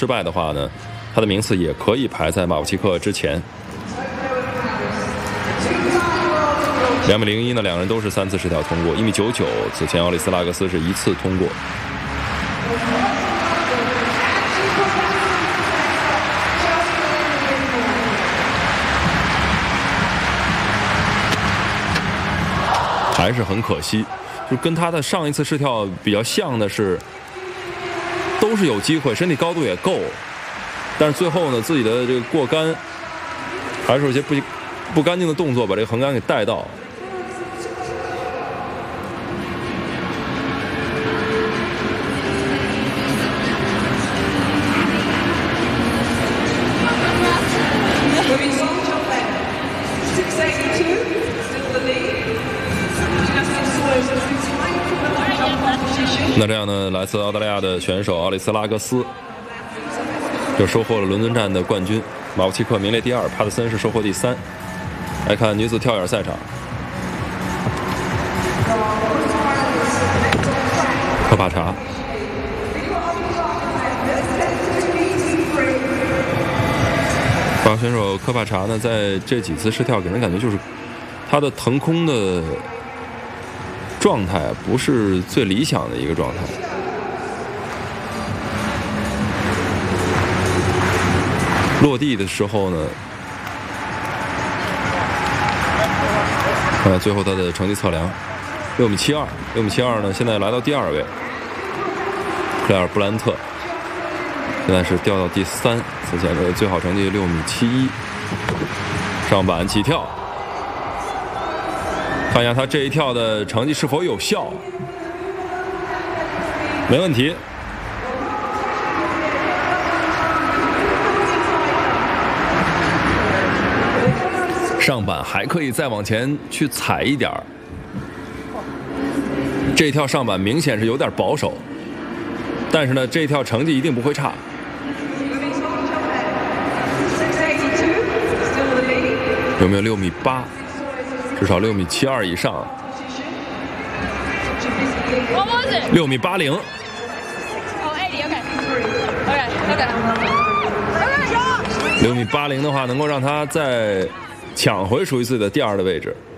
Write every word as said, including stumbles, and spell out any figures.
失败的话呢，他的名次也可以排在马夫契克之前。两米零一呢，两人都是三次试跳通过。一米九九，此前奥利斯拉格斯是一次通过。还是很可惜，就跟他的上一次试跳比较像的是，都是有机会，身体高度也够，但是最后呢，自己的这个过杆，还是有些不不干净的动作，把这个横杆给带到。那这样呢，来自澳大利亚的选手奥利斯拉格斯就收获了伦敦站的冠军，马夫契克名列第二，帕特森是收获第三。来看女子跳远赛场，科帕查，法国选手科帕查呢，在这几次试跳给人感觉就是他的腾空的状态不是最理想的一个状态。落地的时候呢，看最后他的成绩测量，六米七二，六米七二呢，现在来到第二位。克莱尔布兰特现在是掉到第三，此前的最好成绩六米七一。上板起跳。看一下他这一跳的成绩是否有效，没问题。上板还可以再往前去踩一点儿，这一跳上板明显是有点保守，但是呢，这一跳成绩一定不会差。有没有六米八？至少六米七二以上，六米八零。六米八零的话，能够让他再抢回属于自己的第二的位置。